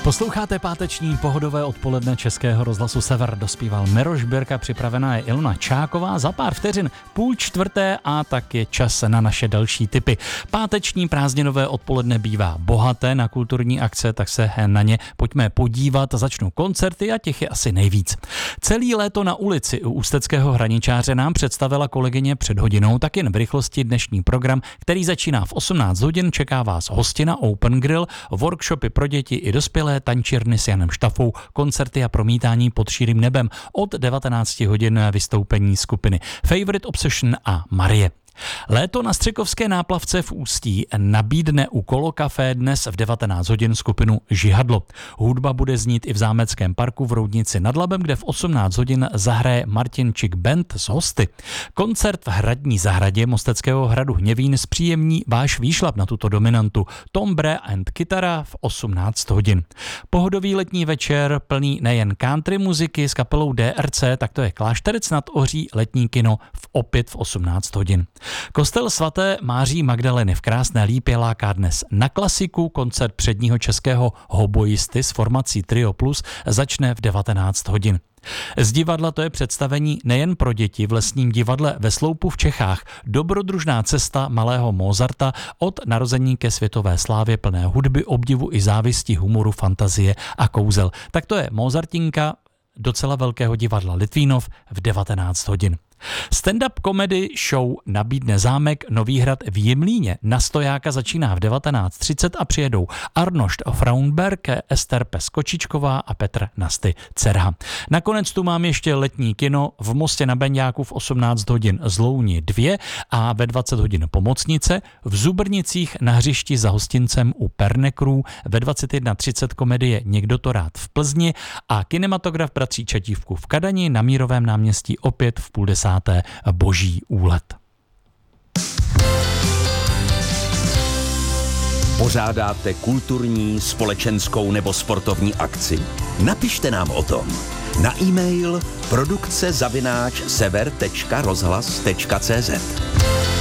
Posloucháte páteční pohodové odpoledne Českého rozhlasu Sever. Dospíval Miroš Birka, připravená je Ilona Čáková. Za pár vteřin 3:30 a tak je čas na naše další tipy. Páteční prázdninové odpoledne bývá bohaté na kulturní akce, tak se na ně pojďme podívat. Začnou koncerty a těch je asi nejvíc. Celý léto na ulici u ústeckého hraničáře nám představila kolegyně před hodinou, tak jen v rychlosti dnešní program, který začíná v 18 hodin. Čeká vás hostina Open Grill, workshopy pro děti i dospělé, tančírny s Janem Štafou, koncerty a promítání pod širým nebem. Od 19 hodin vystoupení skupiny Favorite Obsession a Marie. Léto na Střekovské náplavce v Ústí nabídne u Kolokafé dnes v 19 hodin skupinu Žihadlo. Hudba bude znít i v Zámeckém parku v Roudnici nad Labem, kde v 18 hodin zahraje Martinčik Band s hosty. Koncert v Hradní zahradě Mosteckého hradu Hněvín zpříjemní váš výšlap na tuto dominantu Tombre and Kytara v 18 hodin. Pohodový letní večer plný nejen country muziky s kapelou DRC, tak to je Klášterec nad Ohří, letní kino opět v 18 hodin. Kostel svaté Máří Magdaleny v Krásné Lípě láká dnes na klasiku. Koncert předního českého hoboisty s formací Trio Plus začne v 19 hodin. Z divadla to je představení nejen pro děti v Lesním divadle ve Sloupu v Čechách. Dobrodružná cesta malého Mozarta od narození ke světové slávě, plné hudby, obdivu i závisti, humoru, fantazie a kouzel. Tak to je Mozartinka docela velkého divadla Litvínov v 19 hodin. Stand-up comedy show nabídne zámek Nový Hrad v Jimlíně. Na Stojáka začíná v 19:30 a přijedou Arnošt Fraunberg, Ester Peskočičková a Petr Nasty Cerha. Nakonec tu mám ještě letní kino v Mostě na Beňáku v 18 hodin Zlouni 2 a ve 20 hodin Pomocnice, v Zubrnicích na hřišti za hostincem u Pernekrů, ve 21:30 komedie Někdo to rád v Plzni a kinematograf Bratří Čatívků v Kadani, na Mírovém náměstí opět v 10:30 Boží úlet. Pořádáte kulturní, společenskou nebo sportovní akci? Napište nám o tom na e-mail produkce@sever.rozhlas.cz.